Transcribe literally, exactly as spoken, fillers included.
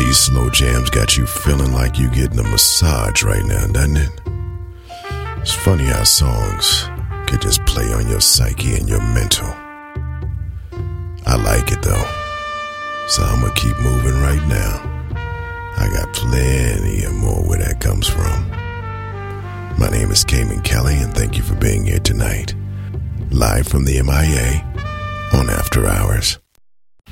These slow jams got you feeling like you getting a massage right now, doesn't it? It's funny how songs can just play on your psyche and your mental. I like it though, so I'm gonna keep moving right now. I got plenty of more where that comes from. My name is Cayman Kelly, and thank you for being here tonight. Live from the M I A on After Hours.